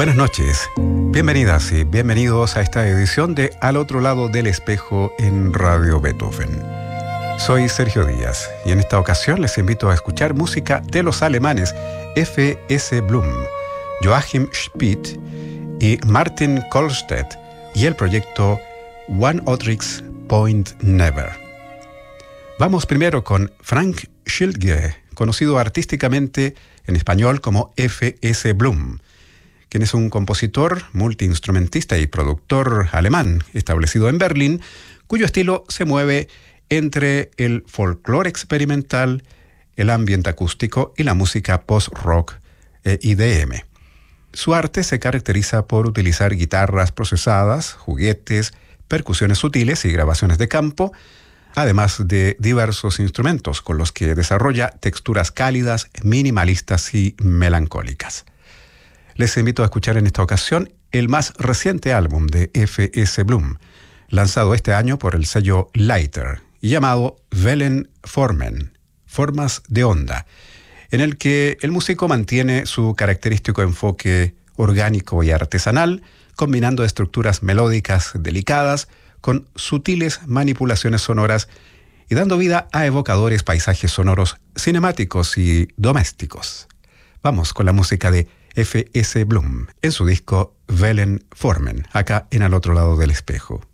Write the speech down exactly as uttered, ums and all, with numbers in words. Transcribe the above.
Buenas noches, bienvenidas y bienvenidos a esta edición de Al otro lado del espejo en Radio Beethoven. Soy Sergio Díaz y en esta ocasión les invito a escuchar música de los alemanes F S Blum, Joachim Spieth y Martin Kohlstedt y el proyecto One Otrix Point Never. Vamos primero con Frank Schildge, conocido artísticamente en español como F S Blum, quien es un compositor, multiinstrumentista y productor alemán establecido en Berlín, cuyo estilo se mueve entre el folclore experimental, el ambiente acústico y la música post-rock e I D M. Su arte se caracteriza por utilizar guitarras procesadas, juguetes, percusiones sutiles y grabaciones de campo, además de diversos instrumentos con los que desarrolla texturas cálidas, minimalistas y melancólicas. Les invito a escuchar en esta ocasión el más reciente álbum de F S Blum, lanzado este año por el sello Leiter y llamado Wellenformen, Formas de Onda, en el que el músico mantiene su característico enfoque orgánico y artesanal, combinando estructuras melódicas delicadas con sutiles manipulaciones sonoras y dando vida a evocadores paisajes sonoros cinemáticos y domésticos. Vamos con la música de F S Blum en su disco Wellenformen, acá en Al otro lado del espejo.